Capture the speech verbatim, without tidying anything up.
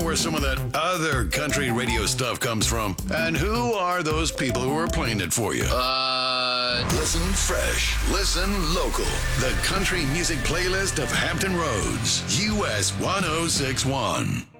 where some of that other country radio stuff comes from. And who are those people who are playing it for you? Uh, Listen fresh. Listen local. The country music playlist of Hampton Roads. U S one oh six one.